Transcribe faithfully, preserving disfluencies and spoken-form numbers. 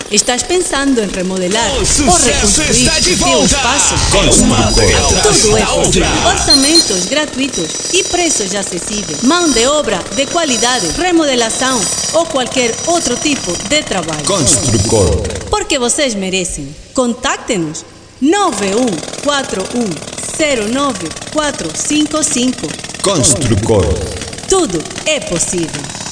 Estás pensando em remodelar O ou sucesso reconstruir está de o teu volta. espaço? Uma atrás Tudo é da possível. outra. Orçamentos gratuitos e preços acessíveis. Mão de obra de qualidade, remodelação ou qualquer outro tipo de trabalho. Construcor. Porque vocês merecem. Contacte-nos nove um quatro um zero nove quatro cinco cinco. Construcor. Tudo é possível.